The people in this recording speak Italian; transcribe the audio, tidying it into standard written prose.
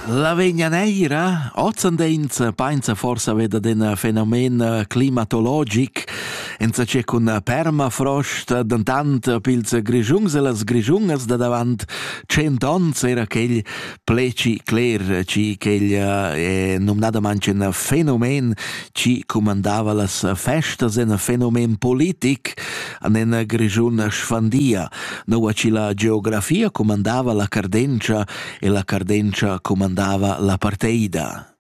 La vegna neira, ozandeins painza forsa veda den fenomen climatologic, enza c'è con permafrost, dentant pils grigiungs e las grigiungas da davant 100 ons era ch'egl pleci cler, ci ch'egl numnada manchen fenomen, ci comandava las festas en fenomen politic, en grigiun sfandia, no ci la geografia comandava la cardencia e la cardencia comandava la parteida.